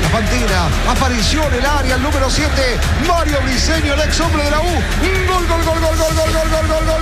Pantera. Apareció en el área el número 7, Mario Briseño, el ex hombre de la U. Gol, gol, gol, gol, gol, gol, gol, gol, gol, gol.